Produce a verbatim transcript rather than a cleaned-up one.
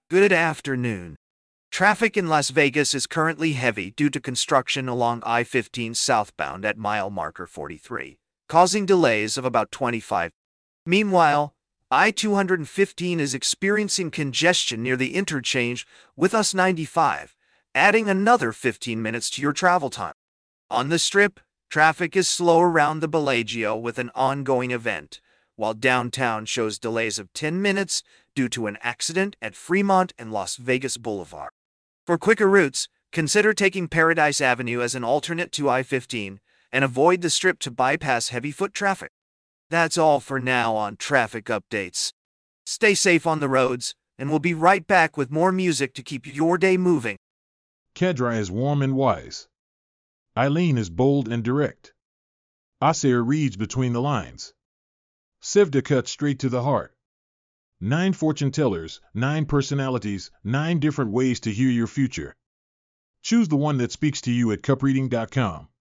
Good afternoon. Traffic in Las Vegas is currently heavy due to construction along I fifteen southbound at mile marker forty-three, causing delays of about twenty-five. Meanwhile, I two fifteen is experiencing congestion near the interchange with U S ninety-five, adding another fifteen minutes to your travel time. On the Strip, traffic is slow around the Bellagio with an ongoing event, while downtown shows delays of ten minutes due to an accident at Fremont and Las Vegas Boulevard. For quicker routes, consider taking Paradise Avenue as an alternate to I fifteen and avoid the Strip to bypass heavy foot traffic. That's all for now on traffic updates. Stay safe on the roads, and we'll be right back with more music to keep your day moving. Kedra is warm and wise. Eileen is bold and direct. Asir reads between the lines. Sivda cuts straight to the heart. Nine fortune tellers, nine personalities, nine different ways to hear your future. Choose the one that speaks to you at cup reading dot com.